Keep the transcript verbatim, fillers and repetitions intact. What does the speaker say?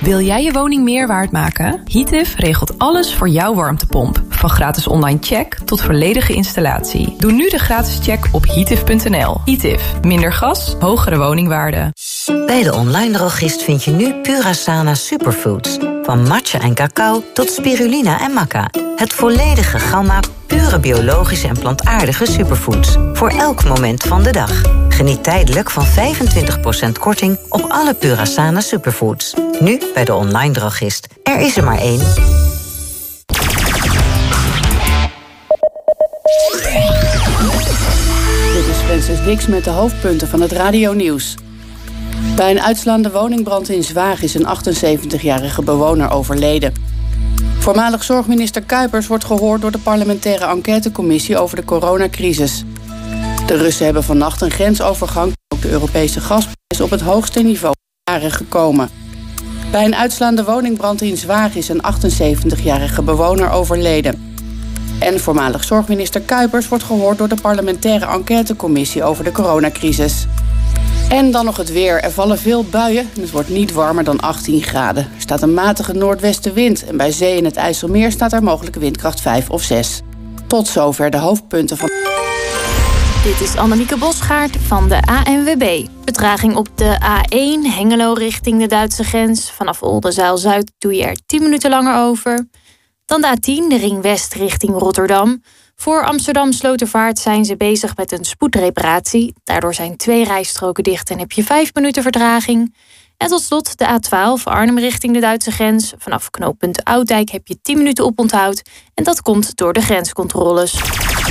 Wil jij je woning meer waard maken? Heatif regelt alles voor jouw warmtepomp. Van gratis online check tot volledige installatie. Doe nu de gratis check op heatif punt n l. Heatif. Minder gas, hogere woningwaarde. Bij de online drogist vind je nu Purasana Superfoods. Van matcha en cacao tot spirulina en maca. Het volledige gamma pure biologische en plantaardige superfoods. Voor elk moment van de dag. Geniet tijdelijk van vijfentwintig procent korting op alle Purasana Superfoods. Nu bij de online drogist. Er is er maar één. Dit is Francis Dix met de hoofdpunten van het radionieuws. Bij een uitslaande woningbrand in Zwaag is een achtenzeventigjarige bewoner overleden. Voormalig zorgminister Kuipers wordt gehoord door de parlementaire enquêtecommissie over de coronacrisis. De Russen hebben vannacht een grensovergang, ook de Europese gasprijs, op het hoogste niveau jaren gekomen. Bij een uitslaande woningbrand in Zwaag is een achtenzeventigjarige bewoner overleden. En voormalig zorgminister Kuipers wordt gehoord door de parlementaire enquêtecommissie over de coronacrisis. En dan nog het weer. Er vallen veel buien en het wordt niet warmer dan achttien graden. Er staat een matige noordwestenwind en bij zee in het IJsselmeer staat er mogelijke windkracht vijf of zes. Tot zover de hoofdpunten van... Dit is Annemieke Bosgaard van de A N W B. Vertraging op de A één, Hengelo richting de Duitse grens. Vanaf Oldenzaal-Zuid doe je er tien minuten langer over. Dan de A tien, de ring west richting Rotterdam. Voor Amsterdam Slotervaart zijn ze bezig met een spoedreparatie. Daardoor zijn twee rijstroken dicht en heb je vijf minuten vertraging. En tot slot de A twaalf, Arnhem richting de Duitse grens. Vanaf knooppunt Ouddijk heb je tien minuten oponthoud. En dat komt door de grenscontroles.